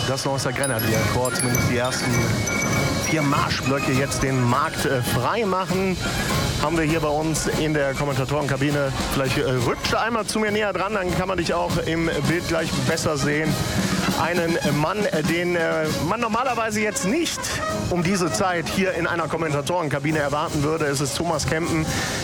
das Neusser Grenadierkorps, zumindest die ersten 4 Marschblöcke jetzt den Markt frei machen, haben wir hier bei uns in der Kommentatorenkabine. Vielleicht rückst du einmal zu mir näher dran, dann kann man dich auch im Bild gleich besser sehen. Einen Mann, den man normalerweise jetzt nicht um diese Zeit hier in einer Kommentatorenkabine erwarten würde. Es ist Thomas Kempen.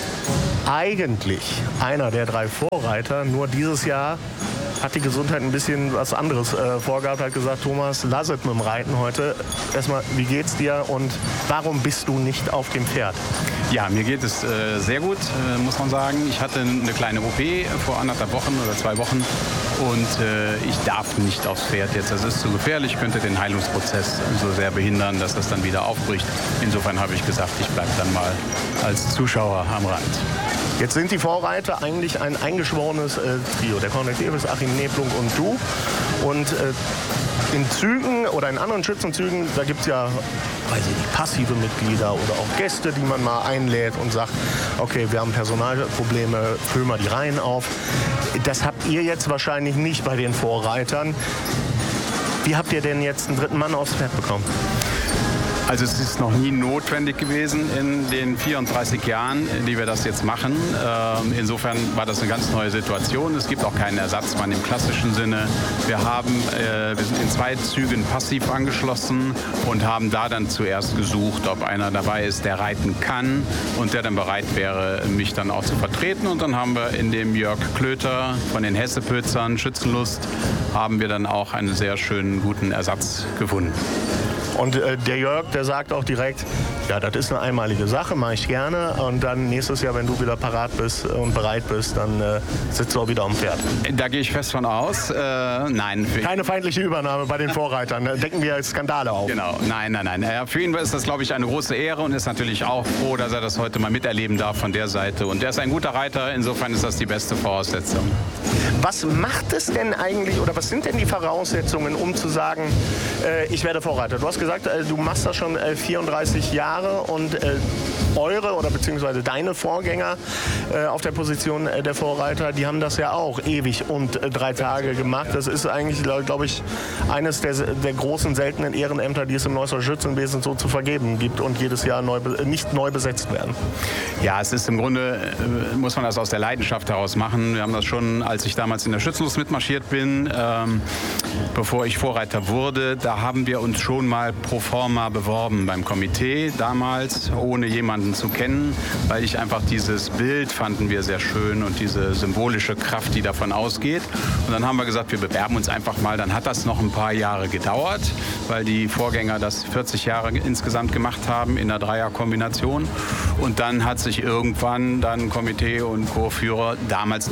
Eigentlich einer der 3 Vorreiter, nur dieses Jahr hat die Gesundheit ein bisschen was anderes vorgehabt, hat gesagt, Thomas, lass es mit dem Reiten heute. Erstmal, wie geht's dir und warum bist du nicht auf dem Pferd? Ja, mir geht es sehr gut, muss man sagen. Ich hatte eine kleine OP vor 1,5 Wochen oder 2 Wochen und ich darf nicht aufs Pferd jetzt. Das ist zu gefährlich, könnte den Heilungsprozess so sehr behindern, dass das dann wieder aufbricht. Insofern habe ich gesagt, ich bleibe dann mal als Zuschauer am Rand. Jetzt sind die Vorreiter eigentlich ein eingeschworenes Trio. Der Cornel Davis, Achim Neblung und du. Und in Zügen oder in anderen Schützenzügen, da gibt es ja, weiß ich nicht, passive Mitglieder oder auch Gäste, die man mal einlädt und sagt, okay, wir haben Personalprobleme, füllen wir die Reihen auf. Das habt ihr jetzt wahrscheinlich nicht bei den Vorreitern. Wie habt ihr denn jetzt einen 3. Mann aufs Pferd bekommen? Also es ist noch nie notwendig gewesen in den 34 Jahren, die wir das jetzt machen. Insofern war das eine ganz neue Situation. Es gibt auch keinen Ersatzmann im klassischen Sinne. Wir sind in 2 Zügen passiv angeschlossen und haben da dann zuerst gesucht, ob einer dabei ist, der reiten kann und der dann bereit wäre, mich dann auch zu vertreten. Und dann haben wir in dem Jörg Klöter von den Hessepözern, Schützenlust, haben wir dann auch einen sehr schönen, guten Ersatz gefunden. Und der Jörg, der sagt auch direkt, ja, das ist eine einmalige Sache, mache ich gerne. Und dann nächstes Jahr, wenn du wieder parat bist und bereit bist, dann sitzt du auch wieder am Pferd. Da gehe ich fest von aus. Nein. Keine feindliche Übernahme bei den Vorreitern. Decken wir Skandale auf. Genau. Nein. Für ihn ist das, glaube ich, eine große Ehre und ist natürlich auch froh, dass er das heute mal miterleben darf von der Seite. Und er ist ein guter Reiter. Insofern ist das die beste Voraussetzung. Was macht es denn eigentlich oder was sind denn die Voraussetzungen, um zu sagen, ich werde Vorreiter? Du hast gesagt, du machst das schon 34 Jahre und eure oder beziehungsweise deine Vorgänger auf der Position der Vorreiter, die haben das ja auch ewig und 3 Tage gemacht. Das ist eigentlich, glaube ich, eines der großen, seltenen Ehrenämter, die es im Neusser Schützenwesen so zu vergeben gibt und jedes Jahr nicht neu besetzt werden. Ja, es ist im Grunde, muss man das aus der Leidenschaft heraus machen. Wir haben das schon, als ich damals in der Schützenlust mitmarschiert bin, bevor ich Vorreiter wurde, da haben wir uns schon mal pro forma beworben beim Komitee damals, ohne jemanden zu kennen, weil ich einfach dieses Bild fanden wir sehr schön und diese symbolische Kraft, die davon ausgeht. Und dann haben wir gesagt, wir bewerben uns einfach mal. Dann hat das noch ein paar Jahre gedauert, weil die Vorgänger das 40 Jahre insgesamt gemacht haben in der Dreierkombination. Und dann hat sich irgendwann dann Komitee und Chorführer damals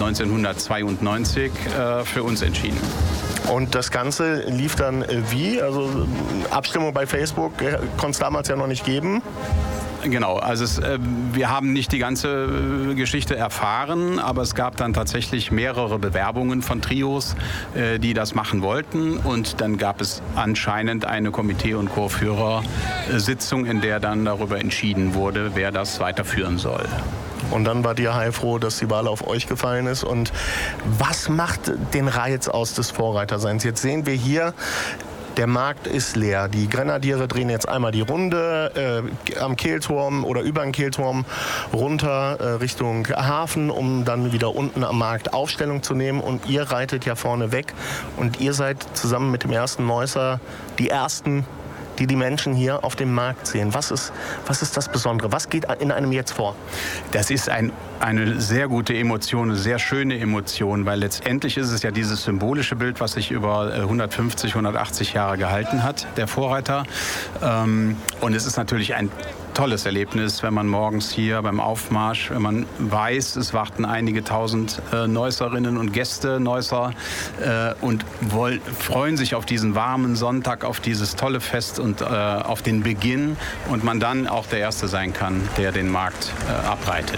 1992 für uns entschieden. Und das Ganze lief dann wie? Also Abstimmung bei Facebook konnte es damals ja noch nicht geben. Genau, also wir haben nicht die ganze Geschichte erfahren, aber es gab dann tatsächlich mehrere Bewerbungen von Trios, die das machen wollten. Und dann gab es anscheinend eine Komitee- und Chorführersitzung, in der dann darüber entschieden wurde, wer das weiterführen soll. Und dann wart ihr heilfroh, dass die Wahl auf euch gefallen ist. Und was macht den Reiz aus des Vorreiterseins? Jetzt sehen wir hier, der Markt ist leer. Die Grenadiere drehen jetzt einmal die Runde am Kehlturm oder über den Kehlturm runter Richtung Hafen, um dann wieder unten am Markt Aufstellung zu nehmen. Und ihr reitet ja vorne weg. Und ihr seid zusammen mit dem ersten Neusser die Ersten, die Menschen hier auf dem Markt sehen. Was ist das Besondere? Was geht in einem jetzt vor? Das ist eine sehr gute Emotion, eine sehr schöne Emotion, weil letztendlich ist es ja dieses symbolische Bild, was sich über 150, 180 Jahre gehalten hat, der Vorreiter. Und es ist natürlich ein tolles Erlebnis, wenn man morgens hier beim Aufmarsch, wenn man weiß, es warten einige tausend Neusserinnen und Gäste, Neusser und freuen sich auf diesen warmen Sonntag, auf dieses tolle Fest und auf den Beginn und man dann auch der Erste sein kann, der den Markt abreitet.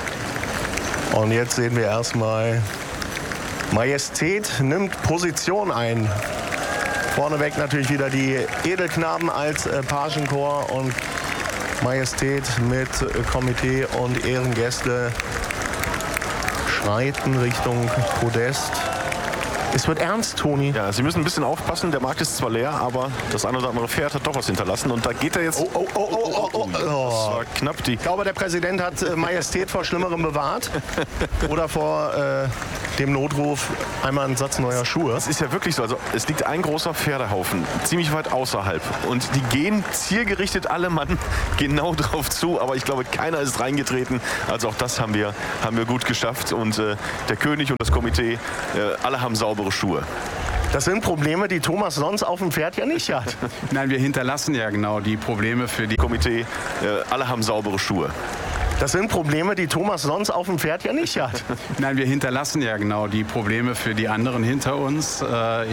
Und jetzt sehen wir erstmal, Majestät nimmt Position ein. Vorneweg natürlich wieder die Edelknaben als Pagenchor und Majestät mit Komitee und Ehrengäste schreiten Richtung Podest. Es wird ernst, Toni. Ja, Sie müssen ein bisschen aufpassen. Der Markt ist zwar leer, aber das eine oder andere Pferd hat doch was hinterlassen. Und da geht er jetzt... Das war knapp. Ich glaube, der Präsident hat Majestät vor Schlimmerem bewahrt. Oder vor dem Notruf einmal einen Satz neuer Schuhe. Es ist ja wirklich so. Also es liegt ein großer Pferdehaufen, ziemlich weit außerhalb. Und die gehen zielgerichtet alle Mann genau drauf zu. Aber ich glaube, keiner ist reingetreten. Also auch das haben wir gut geschafft. Und der König und das Komitee, alle haben saubere Schuhe. Das sind Probleme, die Thomas sonst auf dem Pferd ja nicht hat. Nein, wir hinterlassen ja genau die Probleme für die Komitee, alle haben saubere Schuhe. Das sind Probleme, die Thomas sonst auf dem Pferd ja nicht hat. Nein, wir hinterlassen ja genau die Probleme für die anderen hinter uns.